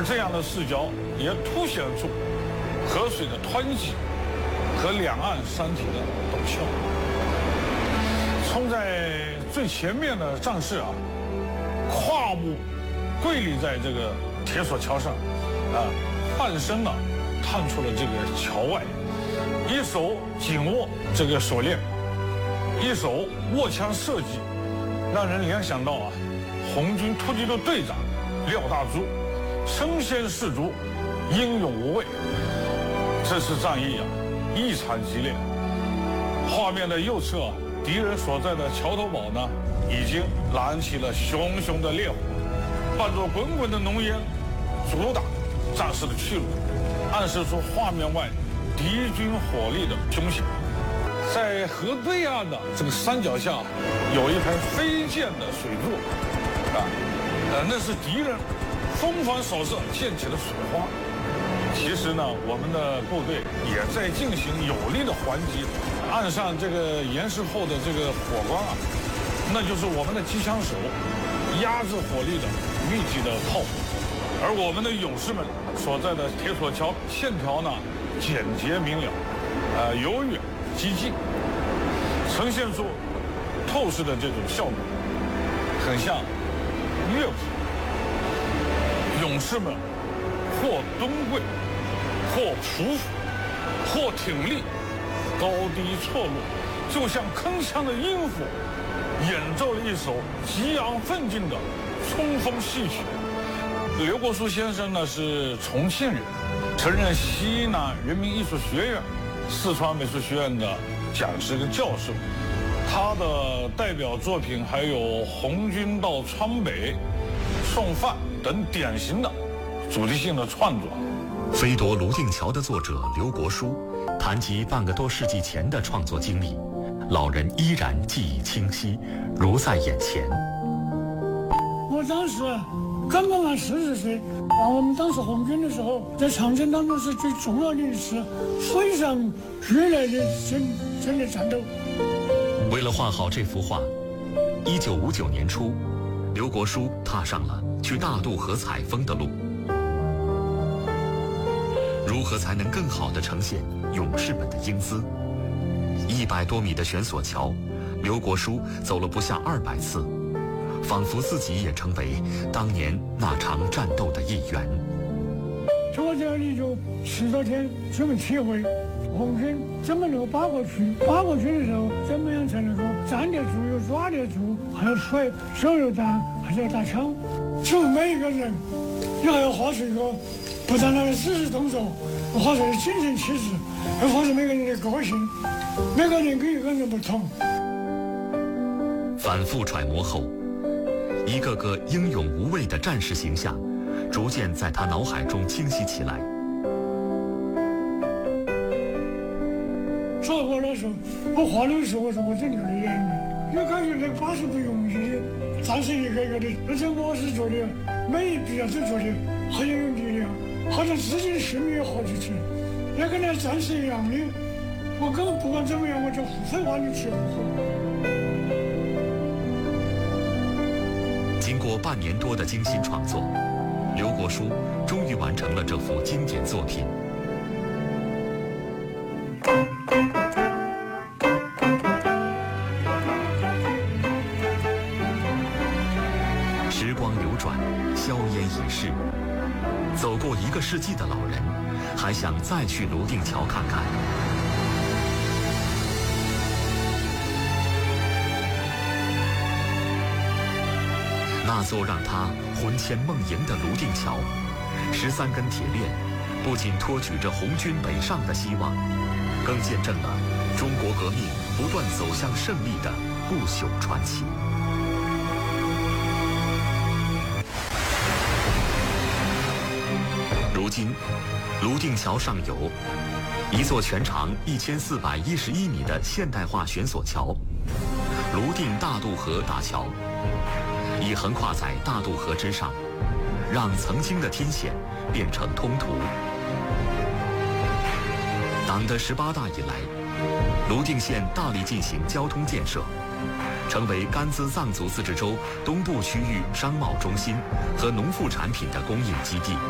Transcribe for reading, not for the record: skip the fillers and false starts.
而这样的视角也凸显出河水的湍急和两岸山体的陡峭。冲在最前面的战士跨步跪立在这个铁索桥上，半身探出了这个桥外，一手紧握这个锁链，一手握枪射击，让人联想到红军突击队队长廖大珠身先士卒，英勇无畏。这次战役异常激烈。画面的右侧敌人所在的桥头堡呢，已经燃起了熊熊的烈火，伴着滚滚的浓烟，阻挡战士的去路，暗示出画面外敌军火力的凶险。在河对岸的这个山脚下，有一排飞溅的水柱，那是敌人疯狂扫射溅起的水花。其实呢，我们的部队也在进行有力的还击。岸上这个岩石后的这个火光那就是我们的机枪手压制火力的密集的炮火。而我们的勇士们所在的铁索桥线条呢，简洁明了，由远及近，呈现出透视的这种效果，很像乐谱。勇士们或蹲跪，或匍匐，或挺立，高低错落，就像铿锵的音符，演奏了一首激昂奋进的冲锋戏曲。刘国书先生呢是重庆人，曾任西南人民艺术学院、四川美术学院的讲师跟教授。他的代表作品还有《红军到川北》、《送饭》等典型的主题性的创作。 飞夺泸定桥的作者刘国书谈及半个多世纪前的创作经历，老人依然记忆清晰，如在眼前。 我当时刚刚满40岁，我们当时红军的时候，在长征当中是最重要的一次非常剧烈的真的战斗。 为了画好这幅画，1959年初，刘国书踏上了去大渡河采风的路。如何才能更好地呈现勇士们的英姿？100多米的悬索桥，刘国书走了不下200次，仿佛自己也成为当年那场战斗的一员。 坐这里就10多天，这么体会红军怎么能够扒过去，扒过去的时候怎么样才能够站得住又抓得住，还有腿手榴弹，还是要打枪。就每一个人你还要画出一个不单单的实时动作，画出精神气质，还画出每个人的个性，每个人跟一个人不同。 反复揣摩后，一个个英勇无畏的战士形象逐渐在他脑海中清晰起来。 说我那时候，我画的时候，我说我真流了眼泪，就感觉那个把手不容易，战士一个一个的，而且我是觉得每一笔都觉得很有力量，好像自己的生命也活出去，也跟那战士一样的，我根本不管怎么样，我就废话你去不会。 经过半年多的精心创作，刘国书终于完成了这幅经典作品。时光流转，硝烟已逝，走过1个世纪的老人，还想再去泸定桥看看。那座让他魂牵梦萦的泸定桥，13根铁链，不仅托举着红军北上的希望，更见证了中国革命不断走向胜利的不朽传奇。如今，泸定桥上有一座全长1411米的现代化悬索桥——泸定大渡河大桥，已横跨在大渡河之上，让曾经的天险变成通途。党的18大以来，泸定县大力进行交通建设，成为甘孜藏族自治州东部区域商贸中心和农副产品的供应基地。